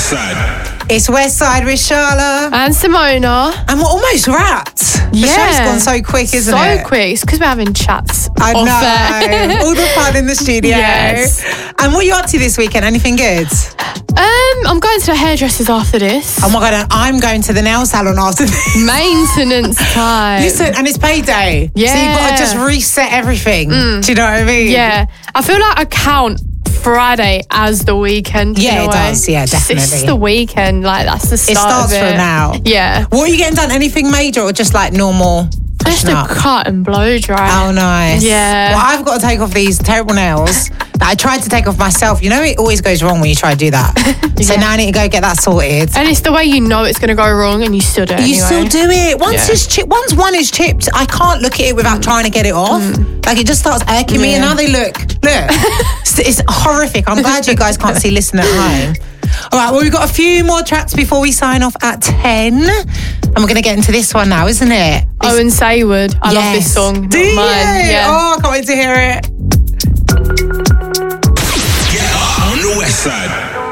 Westside. It's Westside with Charlotte. And Simona. And we're almost wrapped. The show's gone so quick, isn't it? So quick. It's because we're having chats. I know. All the fun in the studio. Yes. And what are you up to this weekend? Anything good? I'm going to the hairdressers after this. Oh my God, I'm going to the nail salon after this. Maintenance time. Listen, and it's payday. Yeah. So you've got to just reset everything. Do you know what I mean? Yeah. I feel like I count Friday as the weekend. Yeah, it does. Yeah, definitely. It's the weekend. Like, that's the start. It starts of it. from now. Yeah. What are you getting done? Anything major or just like normal? Just freshen a up? cut and blow dry. Oh, nice. Yeah. Well, I've got to take off these terrible nails that I tried to take off myself. You know, it always goes wrong when you try to do that. So now I need to go get that sorted. And it's the way you know it's going to go wrong and you still do it You anyway. still do it. Once one is chipped, I can't look at it without trying to get it off. Like, it just starts irking me, and now they look. It's horrific. I'm glad you guys can't see listening at home. All right, well, we've got a few more tracks before we sign off at 10. And we're going to get into this one now, isn't it? Owen Saywood. I love this song. Do you? Mine. Yeah. Oh, I can't wait to hear it.